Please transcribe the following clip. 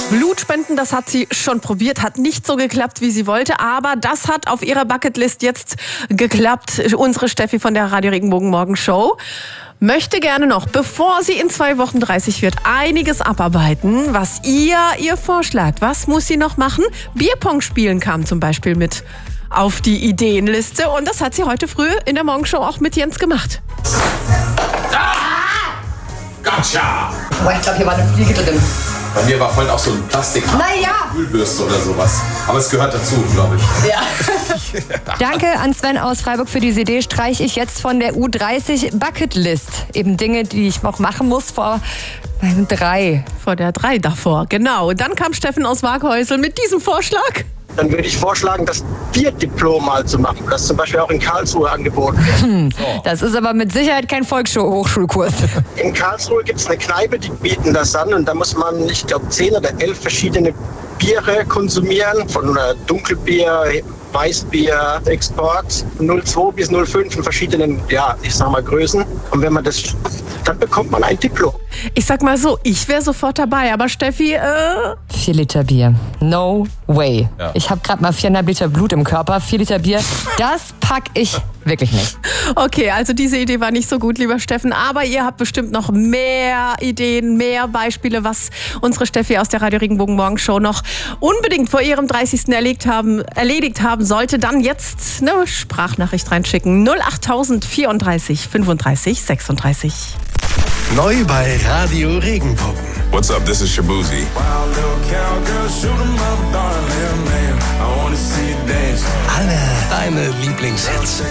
Blutspenden, das hat sie schon probiert, hat nicht so geklappt, wie sie wollte, aber das hat auf ihrer Bucketlist jetzt geklappt. Unsere Steffi von der Radio Regenbogen Morgenshow möchte gerne noch, bevor sie in 2 Wochen 30 wird, einiges abarbeiten, was ihr vorschlagt. Was muss sie noch machen? Bierpong spielen kam zum Beispiel mit auf die Ideenliste und das hat sie heute früh in der Morgenshow auch mit Jens gemacht. Gotcha! Oh, ich glaube, hier war eine Fliege drin. Bei mir war vorhin auch so ein Plastik-Kühlbürste oder sowas. Aber es gehört dazu, glaube ich. Ja. Danke an Sven aus Freiburg für diese Idee. Streiche ich jetzt von der U30 Bucketlist. Eben Dinge, die ich noch machen muss vor meinem 3. Vor der 3 davor, genau. Und dann kam Steffen aus Waghäusel mit diesem Vorschlag. Dann würde ich vorschlagen, das Bierdiplom mal zu machen, das zum Beispiel auch in Karlsruhe angeboten wird. Das ist aber mit Sicherheit kein Volkshochschulkurs. In Karlsruhe gibt es eine Kneipe, die bieten das an und da muss man, ich glaube, 10 oder 11 verschiedene Biere konsumieren, von Dunkelbier, Weißbier, Export, 02 bis 05 in verschiedenen, Größen. Und wenn man das schafft, dann bekommt man ein Diplom. Ich sag mal so, ich wäre sofort dabei, aber Steffi, 4 Liter Bier. No way. Ja. Ich habe gerade mal 4,5 Liter Blut im Körper. 4 Liter Bier, das pack ich wirklich nicht. Okay, also diese Idee war nicht so gut, lieber Steffen, aber ihr habt bestimmt noch mehr Ideen, mehr Beispiele, was unsere Steffi aus der Radio Regenbogen Morgenshow noch unbedingt vor ihrem 30. erledigt haben sollte. Dann jetzt eine Sprachnachricht reinschicken. 08000 34 35 36. Neu bei Radio Regenbogen. What's up? This is Shabuzi. Alle deine Lieblingshits.